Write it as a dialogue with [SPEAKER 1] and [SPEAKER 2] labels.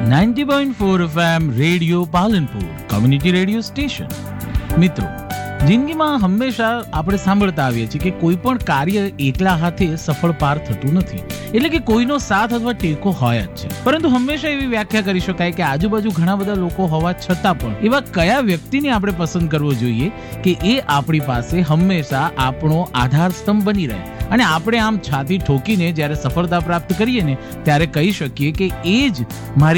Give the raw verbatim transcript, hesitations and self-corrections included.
[SPEAKER 1] Ninety point four FM radio Palanpur community radio station. મિત્રો, જિંદગીમાં હંમેશા આપણે સાંભળતા આવીએ છીએ કે કોઈ પણ કાર્ય એકલા હાથે સફળ પાર થતું નથી, એટલે કે કોઈનો સાથ અથવા ટેકો હોય જ છે. પરંતુ હંમેશા એવી વ્યાખ્યા કરી શકાય કે આજુબાજુ ઘણા બધા લોકો હોવા છતાં પણ એવા કયા વ્યક્તિને આપણે પસંદ કરવો જોઈએ કે એ આપણી પાસે હંમેશા આપણો આધાર સ્તંભ બની રહે, અને આપણે આમ છાતી ઠોકીને જ્યારે સફળતા પ્રાપ્ત કરીએ ને ત્યારે કહી શકીએ કે એ જ મારી